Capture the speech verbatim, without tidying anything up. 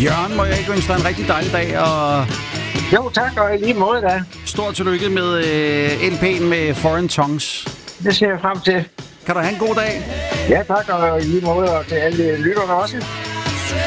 Jørgen, må jeg ikke ønske dig en rigtig dejlig dag, og Jo, tak, og i lige måde da. stort tillykke med øh, L P'en med Foreign Tongues. Det ser jeg frem til. Kan du have en god dag? Ja, tak, og i lige måde, og til alle lytterne også.